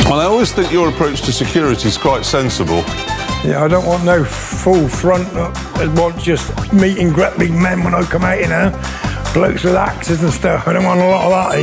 And I always think your approach to security is quite sensible. Yeah, I don't want no full front. I want just meeting great big men when I come out, you know. Blokes with axes and stuff. I don't want a lot of that.